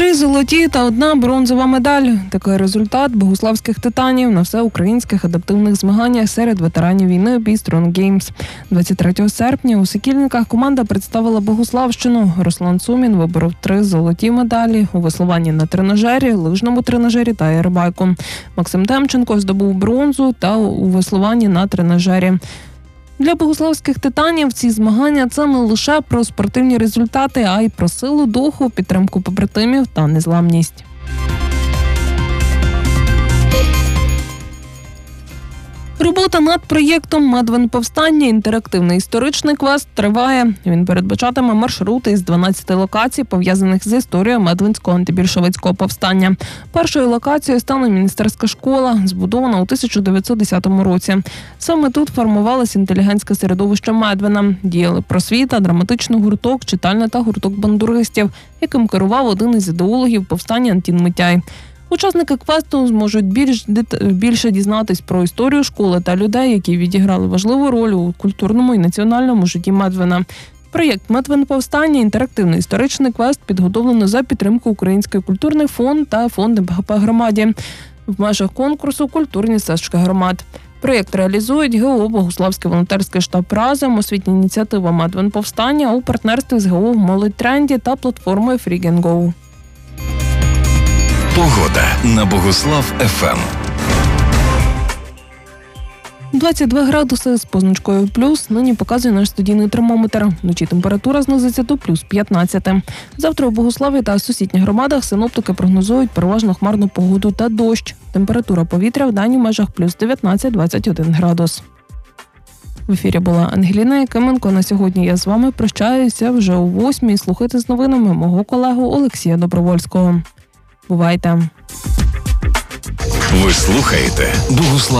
3 золоті та 1 бронзова медаль. Такий результат богуславських титанів на всеукраїнських адаптивних змаганнях серед ветеранів війни Bistron Games. 23 серпня у Сокільниках команда представила Богуславщину. Руслан Сумін виборов 3 золоті медалі у веслуванні на тренажері, лижному тренажері та аеробайку. Максим Темченко здобув бронзу та у веслуванні на тренажері. Для богуславських титанів ці змагання – це не лише про спортивні результати, а й про силу духу, підтримку побратимів та незламність. Робота над проєктом «Медвин-повстання» – інтерактивний історичний квест триває. Він передбачатиме маршрути із 12 локацій, пов'язаних з історією Медвинського антибільшовицького повстання. Першою локацією стане міністерська школа, збудована у 1910 році. Саме тут формувалося інтелігентське середовище Медвина. Діяли просвіта, драматичний гурток, читальня та гурток бандуристів, яким керував один із ідеологів повстання Антін Митяй. Учасники квесту зможуть більше дізнатись про історію школи та людей, які відіграли важливу роль у культурному і національному житті Медвина. Проєкт «Медвин-повстання» – інтерактивний історичний квест, підготовлено за підтримку Український культурний фонд та фонд БГП громаді в межах конкурсу «Культурні стежки громад». Проєкт реалізують ГО «Богуславський волонтерський штаб «Разом», освітня ініціатива «Медвин-повстання» у партнерстві з ГО «Молодь Тренді» та платформою «Free&Go». Погода на Богуслав-ФМ. 22 градуси з позначкою плюс нині показує наш студійний термометр. Вночі температура знизиться до плюс 15. Завтра у Богуславі та сусідніх громадах синоптики прогнозують переважно хмарну погоду та дощ. Температура повітря в день у межах плюс 19-21 градус. В ефірі була Ангеліна Якименко. На сьогодні я з вами прощаюся вже о 8-й. Слухайте з новинами мого колегу Олексія Добровольського. Бувайте! Ви слухаєте Богуслав.